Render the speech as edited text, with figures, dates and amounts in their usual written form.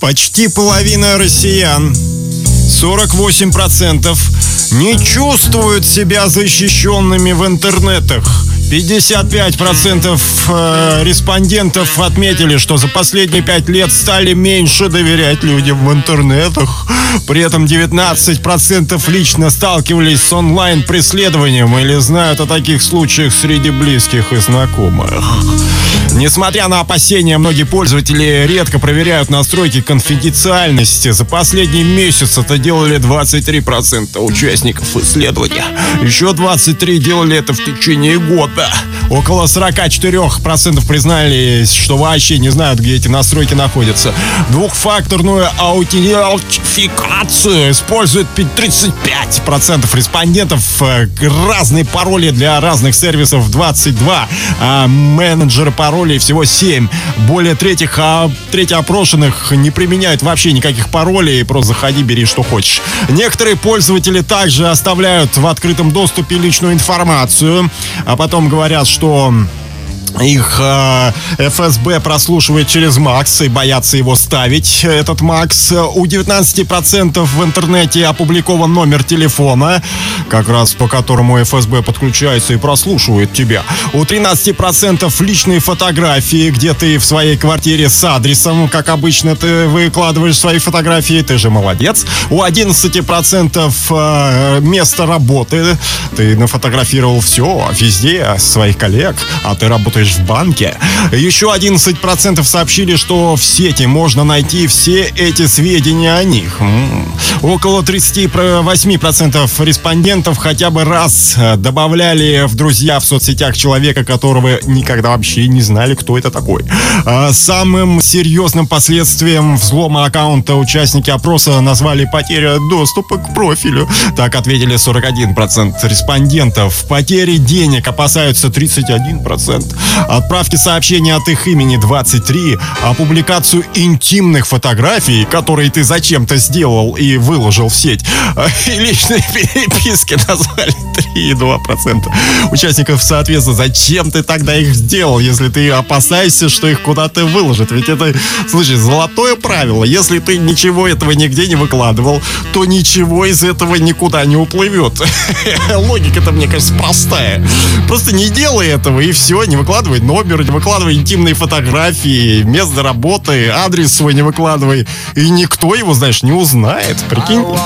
Почти половина россиян, 48%, не чувствуют себя защищенными в интернетах. 55% респондентов отметили, что за последние 5 лет стали меньше доверять людям в интернетах. При этом 19% лично сталкивались с онлайн-преследованием или знают о таких случаях среди близких и знакомых. Несмотря на опасения, многие пользователи редко проверяют настройки конфиденциальности. За последний месяц это делали 23% участников исследования. Еще 23% делали это в течение года. Около 44% признались, что вообще не знают, где эти настройки находятся. Двухфакторную аутентификацию используют 35% респондентов. Разные пароли для разных сервисов 22%, а менеджеры паролей всего 7%. Более трети опрошенных не применяют вообще никаких паролей, просто заходи, бери что хочешь. Некоторые пользователи также оставляют в открытом доступе личную информацию, а потом говорят, что их ФСБ прослушивает через МАКС и боятся его ставить, этот МАКС. У 19% в интернете опубликован номер телефона, как раз по которому ФСБ подключается и прослушивает тебя. У 13% личные фотографии, где ты в своей квартире с адресом, как обычно ты выкладываешь свои фотографии, ты же молодец. У 11% место работы, ты нафотографировал все, везде, своих коллег, а ты работаешь в банке. Еще 11% сообщили, что в сети можно найти все эти сведения о них. Около 38% респондентов хотя бы раз добавляли в друзья в соцсетях человека, которого никогда вообще не знали, кто это такой. Самым серьезным последствием взлома аккаунта участники опроса назвали потерю доступа к профилю. Так ответили 41% респондентов. Потери денег опасаются 31%. Отправки сообщений от их имени 23%, а публикацию интимных фотографий, которые ты зачем-то сделал и выложил в сеть, и личные переписки назвали 3,2%. Участников, соответственно, зачем ты тогда их сделал, если ты опасаешься, что их куда-то выложат? Ведь это, слушай, золотое правило. Если ты ничего этого нигде не выкладывал, то ничего из этого никуда не уплывет. Логика-то, мне кажется, простая. Просто не делай этого, и все, не выкладывай номер, не выкладывай интимные фотографии, место работы, адрес свой не выкладывай. И никто его, знаешь, не узнает. Прикинь?